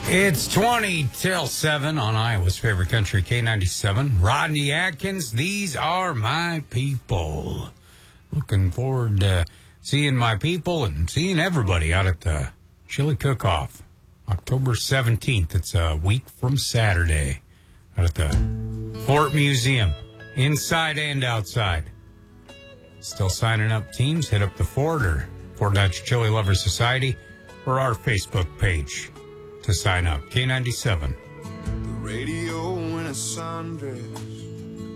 It's 20 till 7 on Iowa's favorite country, K97. Rodney Atkins, these are my people. Looking forward to seeing my people and seeing everybody out at the Chili Cook-Off. October 17th, it's a week from Saturday, out at the Fort Museum, inside and outside. Still signing up teams, hit up the Fort or Fort Dodge Chili Lovers Society or our Facebook page to sign up. K97. The radio in a sundress